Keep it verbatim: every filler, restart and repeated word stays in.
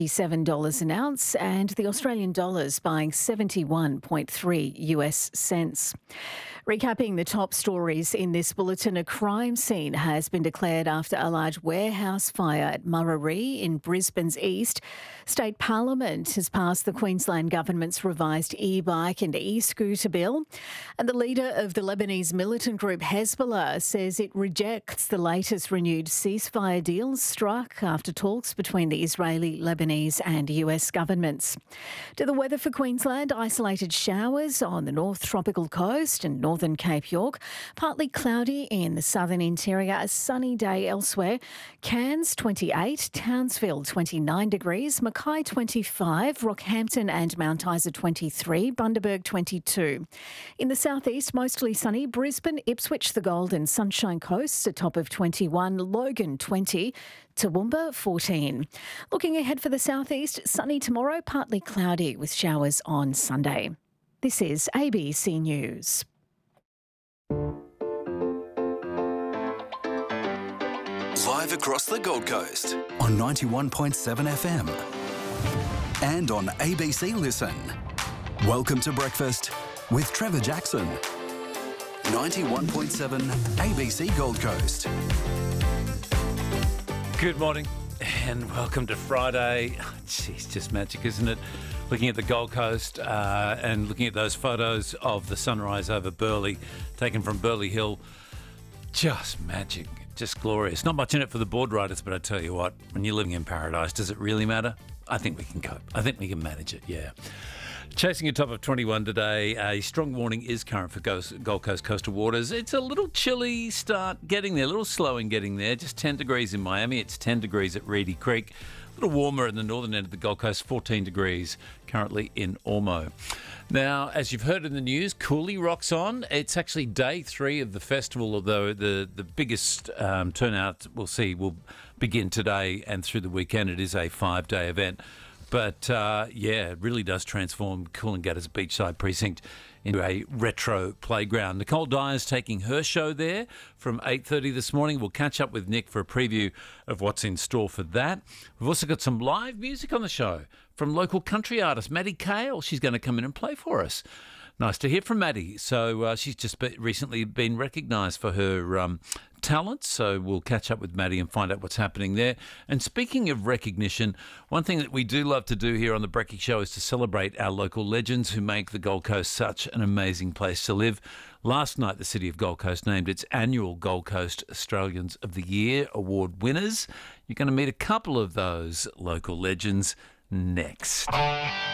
seven dollars an ounce, and the Australian dollar's buying seventy-one point three US cents. Recapping the top stories in this bulletin, a crime scene has been declared after a large warehouse fire at Murarrie in Brisbane's east. State Parliament has passed the Queensland Government's revised e-bike and e-scooter bill. And the leader of the Lebanese militant group Hezbollah says it rejects the latest renewed ceasefire deal struck after talks between the Israeli, Lebanese and U S governments. To the weather for Queensland, isolated showers on the North Tropical Coast and northern Cape York, partly cloudy in the southern interior, a sunny day elsewhere. Cairns twenty-eight, Townsville twenty-nine degrees, Mackay twenty-five, Rockhampton and Mount Isa twenty-three, Bundaberg twenty-two. In the southeast, mostly sunny, Brisbane, Ipswich, the Gold and Sunshine Coasts, a top of twenty-one, Logan twenty, Toowoomba fourteen. Looking ahead for the southeast, sunny tomorrow, partly cloudy with showers on Sunday. This is A B C News. Live across the Gold Coast on ninety-one point seven F M and on A B C Listen. Welcome to Breakfast with Trevor Jackson. ninety-one point seven A B C Gold Coast. Good morning and welcome to Friday. Jeez, just magic, isn't it? Looking at the Gold Coast uh, and looking at those photos of the sunrise over Burleigh, taken from Burleigh Hill. Just magic, just glorious. Not much in it for the board riders, but I tell you what, when you're living in paradise, does it really matter? I think we can cope. I think we can manage it, yeah. Chasing a top of twenty-one today. A strong warning is current for Gold Coast coastal waters. It's a little chilly start getting there, a little slow in getting there. Just ten degrees in Miami. It's ten degrees at Reedy Creek. A little warmer in the northern end of the Gold Coast, fourteen degrees currently in Ormeau. Now, as you've heard in the news, Cooley rocks on. It's actually day three of the festival, although the, the biggest um, turnout we'll see will begin today and through the weekend. It is a five-day event. But, uh, yeah, it really does transform Coolangatta's beachside precinct into a retro playground. Nicole Dyer's taking her show there from eight thirty this morning. We'll catch up with Nick for a preview of what's in store for that. We've also got some live music on the show from local country artist Maddie Kale. She's going to come in and play for us. Nice to hear from Maddie. So uh, she's just be- recently been recognised for her um, talent. So we'll catch up with Maddie and find out what's happening there. And speaking of recognition, one thing that we do love to do here on The Brekkie Show is to celebrate our local legends who make the Gold Coast such an amazing place to live. Last night, the City of Gold Coast named its annual Gold Coast Australians of the Year award winners. You're going to meet a couple of those local legends next.